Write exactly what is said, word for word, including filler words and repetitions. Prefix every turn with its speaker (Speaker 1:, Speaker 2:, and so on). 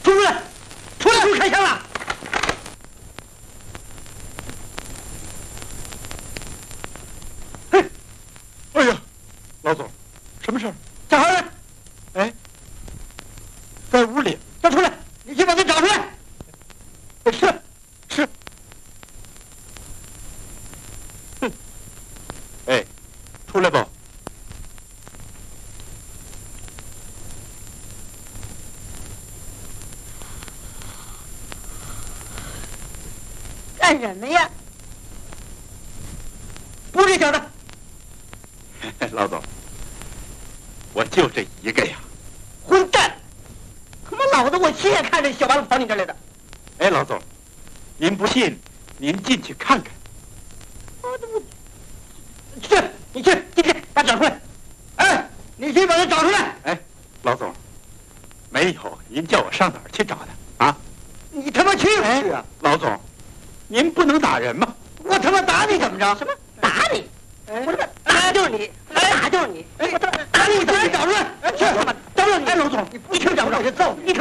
Speaker 1: 出来，出来，出开枪了！嘿，
Speaker 2: 哎呀，老总，什么事儿？
Speaker 1: 找回来！
Speaker 2: 哎，在屋里。
Speaker 1: 找出来！你去把他找出来！
Speaker 2: 是，是。哼，哎，出来吧。
Speaker 1: 干什么呀？不是这小子。
Speaker 2: 老总，我就这一个呀。
Speaker 1: 混蛋！他妈老子我亲眼看着小王子跑你这儿来的。
Speaker 2: 哎，老总，您不信，您进去看看。
Speaker 1: 我怎么？去，你去进去把他找出来。哎，你去把他找出来。
Speaker 2: 哎，老总，没有，您叫我上哪儿去找他啊？
Speaker 1: 你他妈去不去啊？
Speaker 2: 老总，您不能打人吗？
Speaker 1: 我他妈打你怎么着？什么打你？
Speaker 3: 哎
Speaker 1: 我他妈打就是你，打就是你！我他妈打你，去找出来！去，找找你！哎，老总，你不去找不着，我就揍你！